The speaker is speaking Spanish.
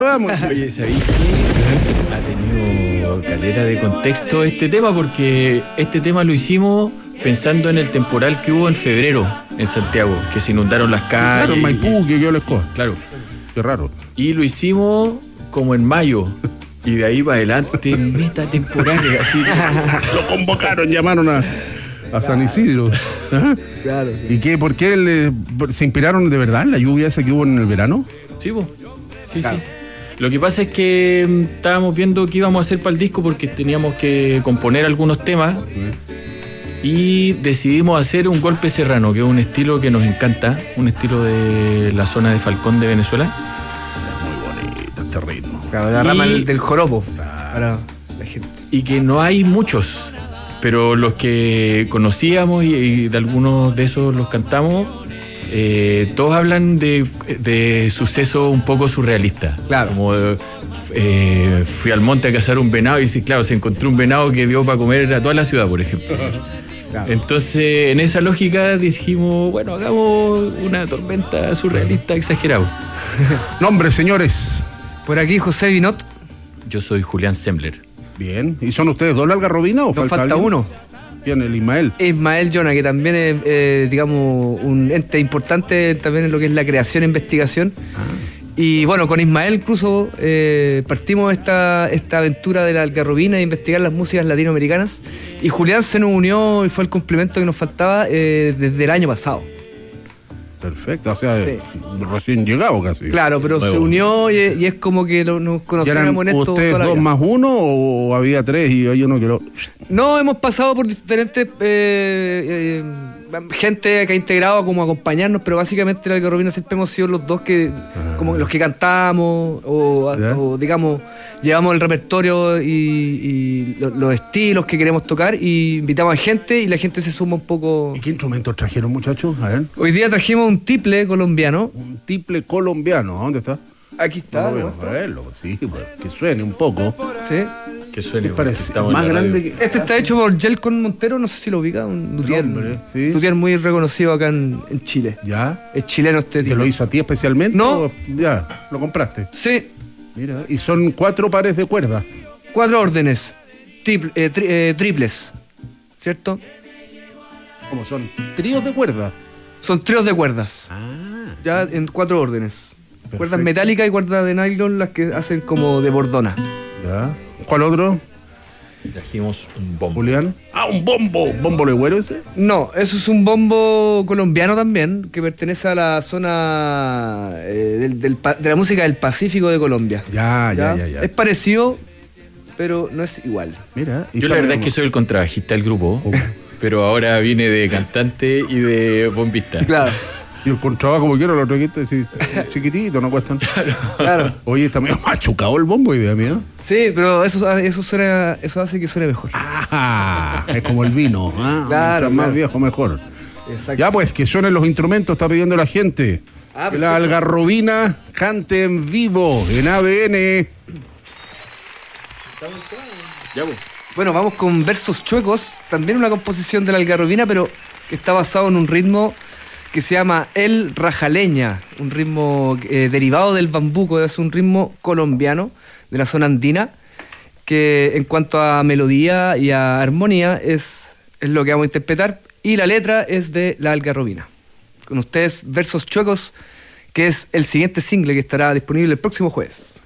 Vamos. Oye, ¿sabéis que ha tenido caleta de contexto este tema? Porque este tema lo hicimos pensando en el temporal que hubo en febrero en Santiago, que se inundaron las calles. Claro, en Maipú, que yo les cojo. Claro. Qué raro. Y lo hicimos como en mayo. Y de ahí para adelante, meta temporales, así. Lo convocaron, llamaron a San Isidro. ¿Ah? Claro. ¿Y qué? ¿Por qué se inspiraron de verdad en la lluvia esa que hubo en el verano? Sí, vos. Sí, Claro. sí. Lo que pasa es que estábamos viendo qué íbamos a hacer para el disco porque teníamos que componer algunos temas y decidimos hacer un golpe serrano, que es un estilo que nos encanta, un estilo de la zona de Falcón de Venezuela. Muy bonito este ritmo. Claro, la rama del joropo para la gente. Y que no hay muchos, pero los que conocíamos y de algunos de esos los cantamos, todos hablan de sucesos un poco surrealistas. Claro. Como fui al monte a cazar un venado y claro, se encontró un venado que dio para comer a toda la ciudad, por ejemplo. Claro. Entonces, en esa lógica dijimos, bueno, hagamos una tormenta surrealista exagerado. Nombres, señores. Por aquí José Vinot. Yo soy Julián Sembler. Bien. ¿Y son ustedes dos la algarrobina o Nos falta alguien? uno. Bien, el Ismael. Ismael Yona, que también es, digamos, un ente importante también en lo que es la creación e investigación. Y bueno, con Ismael incluso partimos esta aventura de la algarrobina de investigar las músicas latinoamericanas. Y Julián se nos unió y fue el complemento que nos faltaba desde el año pasado. Perfecto, o sea, Sí. recién llegado casi. Claro, pero Nuevo. se unió y es como que nos ¿Y conocíamos eran en esto ustedes toda la dos vida. más uno o había tres y hay uno que lo... No, hemos pasado por diferentes gente que ha integrado como a acompañarnos, pero básicamente la algarrobina siempre hemos sido los dos que como los que cantamos ¿Ya? o digamos llevamos el repertorio y los estilos que queremos tocar y invitamos a gente y la gente se suma un poco. ¿Y qué instrumentos trajeron, muchachos? A ver. Hoy día trajimos un tiple colombiano. Un tiple colombiano. ¿Dónde está? Aquí está. No lo veo. A verlo, sí, pues, que suene un poco. Sí. Que suene. ¿Qué parece? estamos en Más la grande radio. que... Este está hecho por Yelcon Montero, no sé si lo ubica, un luthier. Nombre, sí. Luthier muy reconocido acá en Chile. ¿Ya? Es chileno este ¿Te tipo. lo hizo a ti especialmente? No. o ya, lo compraste. Sí, Mira, y son 4 pares de cuerdas. 4 órdenes, triples, ¿cierto? ¿Cómo son? Tríos de cuerdas. Son tríos de cuerdas, Ah, ya en 4 órdenes. Perfecto. Cuerdas metálicas y cuerdas de nylon, las que hacen como de bordona. ya. ¿Cuál otro, Trajimos un bombo. Julián? Ah, un bombo. ¿Bombo legüero ese? No, eso es un bombo colombiano también, que pertenece a la zona de la música del Pacífico de Colombia. Ya. Es parecido, pero no es igual. Mira. y Yo la está verdad es medio- que soy el contrabajista del grupo, Oh. pero ahora vine de cantante y de bombista. Claro, Y el contrabajo como quiero, lo otro que decir, chiquitito, no cuestan. claro. Oye, está medio machucado el bombo, idea mía. Sí, pero eso hace que suene mejor. Ah, es como el vino. Ah, Claro, mientras más claro. viejo, mejor. Exacto. Ya pues, que suenen los instrumentos, está pidiendo la gente. Ah, Que la perfecto. algarrobina cante en vivo en ABN. Ya, vos. Bueno, vamos con Versos Chuecos, también una composición de la algarrobina, pero que está basado en un ritmo que se llama el rajaleña, un ritmo derivado del bambuco, es un ritmo colombiano de la zona andina, que en cuanto a melodía y a armonía es lo que vamos a interpretar, y la letra es de la algarrobina. Con ustedes, Versos Chuecos, que es el siguiente single que estará disponible el próximo jueves.